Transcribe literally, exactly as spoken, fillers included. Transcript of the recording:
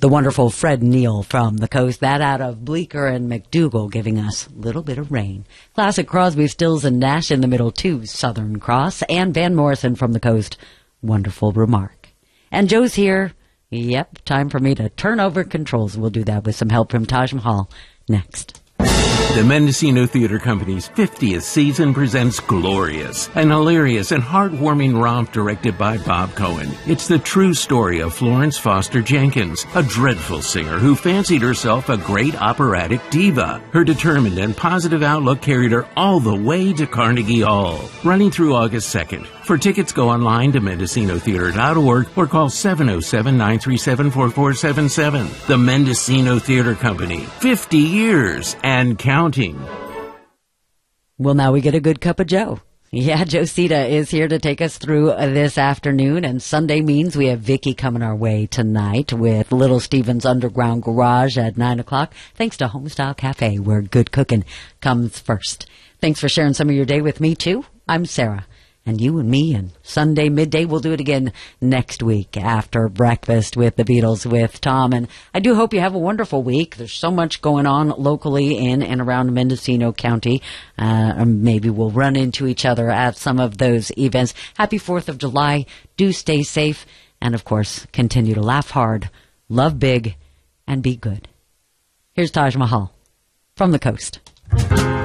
the wonderful Fred Neil from the coast. That out of Bleecker and McDougall, giving us a little bit of rain. Classic Crosby, Stills, and Nash in the middle, too. Southern Cross. And Van Morrison from the coast. Wonderful remark. And Joe's here. Yep, time for me to turn over controls. We'll do that with some help from Taj Mahal next. The Mendocino Theater Company's fiftieth season presents Glorious, an hilarious and heartwarming romp directed by Bob Cohen. It's the true story of Florence Foster Jenkins, a dreadful singer who fancied herself a great operatic diva. Her determined and positive outlook carried her all the way to Carnegie Hall. Running through August second. For tickets, go online to mendocino theater dot org or call seven oh seven, nine three seven, four four seven seven. The Mendocino Theater Company, fifty years and counting. Well, now we get a good cup of Joe. Yeah, Joe Sita is here to take us through this afternoon, and Sunday means we have Vicky coming our way tonight with Little Steven's Underground Garage at nine o'clock, thanks to Homestyle Cafe, where good cooking comes first. Thanks for sharing some of your day with me, too. I'm Sarah. And you and me and Sunday midday, we'll do it again next week after breakfast with the Beatles with Tom. And I do hope you have a wonderful week. There's so much going on locally in and around Mendocino County. Uh, maybe we'll run into each other at some of those events. Happy fourth of July. Do stay safe. And, of course, continue to laugh hard, love big, and be good. Here's Taj Mahal from the coast.